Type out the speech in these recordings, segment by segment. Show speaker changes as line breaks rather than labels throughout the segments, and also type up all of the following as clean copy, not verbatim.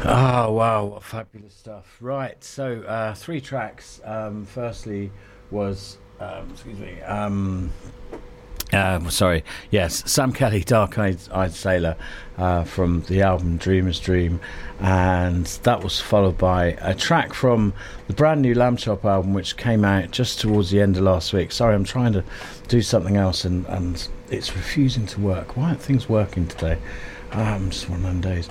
Oh wow, what fabulous stuff! Right, so three tracks. Firstly, was excuse me. Sorry, yes, Sam Kelly, Dark Eyed Sailor, from the album Dreamer's Dream, and that was followed by a track from the brand new Lamb Chop album, which came out just towards the end of last week. Sorry, I'm trying to do something else, and it's refusing to work. Why aren't things working today? Just one of them days.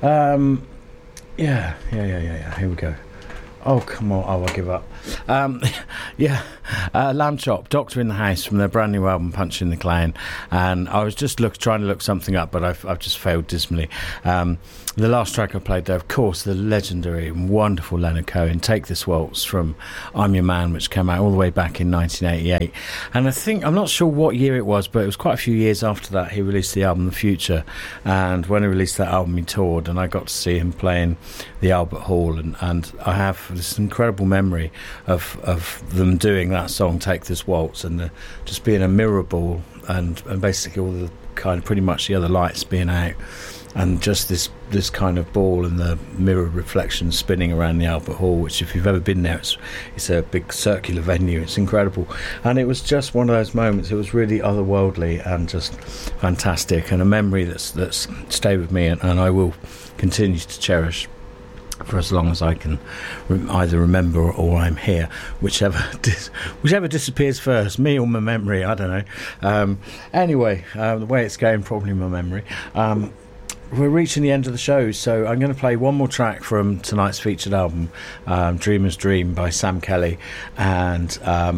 Yeah. Here we go. Oh, come on. Oh, I'll give up. Yeah. Lamb Chop, Doctor in the House, from their brand new album, Punch in the Clown. And I was just trying to look something up, but I've just failed dismally. The last track I played there, of course, the legendary and wonderful Leonard Cohen, Take This Waltz, from I'm Your Man, which came out all the way back in 1988. And I'm not sure what year it was, but it was quite a few years after that he released the album The Future. And when he released that album, he toured, and I got to see him playing the Albert Hall. And I have this incredible memory of them doing that song, Take This Waltz, and just being a mirror ball, and basically all the kind of pretty much the other lights being out, and just this kind of ball and the mirror reflection spinning around the Albert Hall, which, if you've ever been there, it's a big circular venue. It's incredible, and it was just one of those moments. It was really otherworldly and just fantastic, and a memory that's stayed with me, and I will continue to cherish for as long as I can either remember or I'm here, whichever disappears first, me or my memory, I don't know. Anyway, the way it's going, probably my memory. We're reaching the end of the show, so I'm going to play one more track from tonight's featured album, Dreamer's Dream by Sam Kelly, and I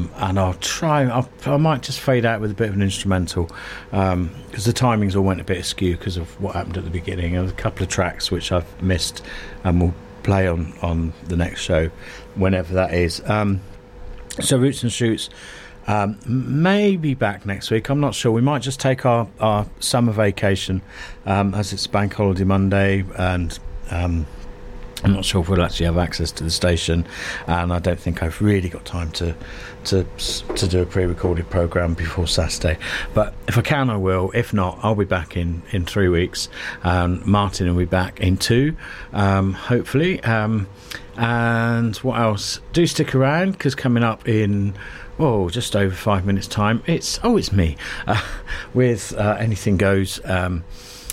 might just fade out with a bit of an instrumental, because the timings all went a bit askew because of what happened at the beginning, and a couple of tracks which I've missed and will play on the next show, whenever that is. So Roots and Shoots may be back next week. I'm not sure. We might just take our summer vacation, as it's Bank Holiday Monday, and I'm not sure if we'll actually have access to the station, and I don't think I've really got time to do a pre-recorded programme before Saturday. But if I can, I will. If not, I'll be back in 3 weeks. Martin will be back in 2, hopefully. And what else? Do stick around, because coming up in just over 5 minutes' time, it's me with Anything Goes. And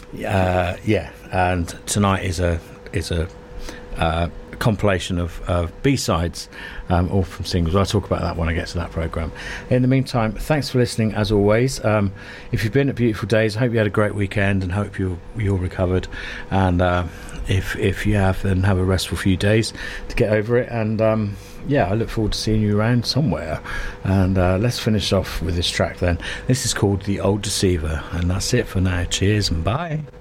tonight is a compilation of B-sides, all from singles. I'll talk about that when I get to that programme. In the meantime, thanks for listening as always. If you've been at Beautiful Days, I hope you had a great weekend, and hope you're recovered, and if you have, then have a restful few days to get over it, and I look forward to seeing you around somewhere. And let's finish off with this track then. This is called The Old Deceiver, and that's it for now. Cheers and bye.